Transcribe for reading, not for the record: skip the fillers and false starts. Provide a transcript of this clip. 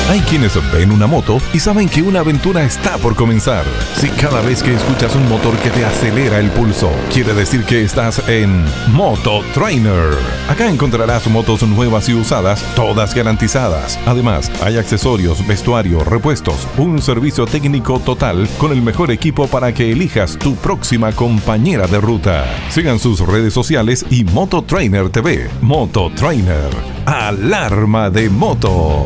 Hay quienes ven una moto y saben que una aventura está por comenzar. Si cada vez que escuchas un motor que te acelera el pulso, quiere decir que estás en Moto Trainer. Acá encontrarás motos nuevas y usadas, todas garantizadas. Además, hay accesorios, vestuario, repuestos, un servicio técnico total con el mejor equipo para que elijas tu próxima compañera de ruta. Sigan sus redes sociales y Moto Trainer TV. Moto Trainer. Alarma de moto.